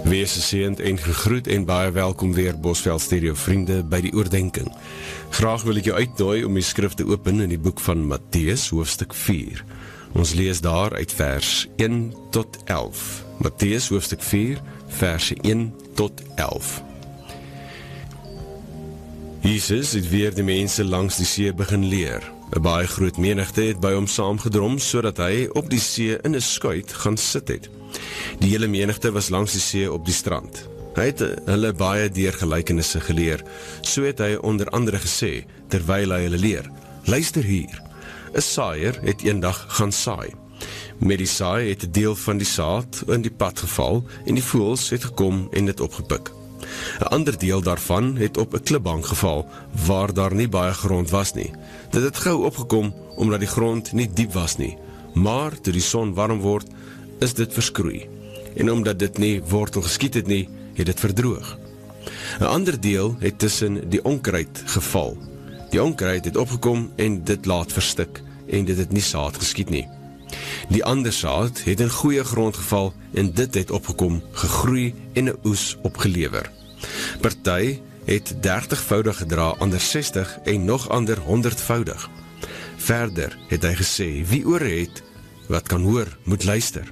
Wees geseënd en gegroet en baie welkom weer Bosveld Stereo vriende by die oordenking. Graag wil ek jou uitnooi om die skrif te open in die boek van Matteus, hoofstuk 4. Ons lees daar uit vers 1 tot 11. Matteus, hoofstuk 4, verse 1 tot 11. Jesus het weer die mense langs die see begin leer. 'n Baie groot menigte het by hom saamgedrom, sodat hy op die see in 'n skuit gaan sit het. Die hele menigte was langs die see op die strand. Hy het hulle baie deur gelykenisse geleer. So het hy onder andere gesê, terwyl hy hulle leer: luister hier, 'n saaier het eendag gaan saai. Met die saai het 'n deel van die saad in die pad geval en die voëls het gekom en dit opgepik. 'n ander deel daarvan het op 'n klipbank geval, waar daar nie baie grond was nie. Dit het gou opgekom, omdat die grond nie diep was nie. Maar toe die son warm word, is dit verskroei. En omdat dit nie wortel geskiet het nie, het dit verdroog. 'n ander deel het tussen die onkruid geval. Die onkruid het opgekom en dit laat verstik, en dit het nie saad geskiet nie. Die ander saad het in goeie grond geval, en dit het opgekom, gegroei en 'n oes opgelewer. Party het 30voudig gedra, ander 60 en nog ander 100voudig. Verder het hy gesê, wie ore het, wat kan hoor, moet luister.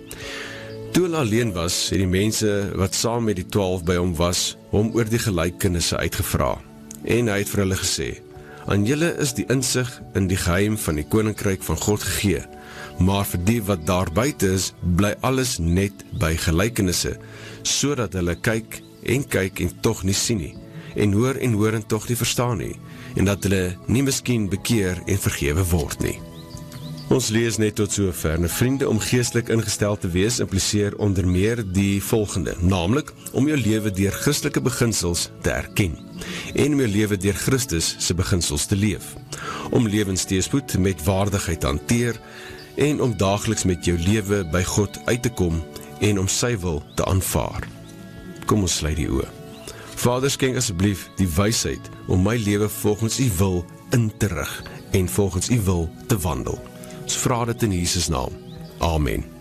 Toe hulle alleen was, het die mense wat saam met die 12 by hom was, hom oor die gelykenisse uitgevra. En hy het vir hulle gesê, aan julle is die insig in die geheim van die koninkryk van God gegee, maar vir die wat daar buite is, bly alles net by gelykenisse, sodat hulle kyk en tog nie sien nie, en hoor en tog nie verstaan nie, en dat hulle nie miskien bekeer en vergewe word nie. Ons lees net tot sover. Vriende, om geestelik ingestel te wees impliseer onder meer die volgende, naamlik om jou lewe deur Christelike beginsels te erken, en om jou lewe deur Christus se beginsels te leef, om lewensteespoed met waardigheid te hanteer, en om daagliks met jou lewe by God uit te kom, en om sy wil te aanvaar. Kom ons sluit die oë. Vader, skenk asseblief die wysheid om my lewe volgens u wil in te rig, en volgens u wil te wandel. Ons vra dit in Jesus naam. Amen.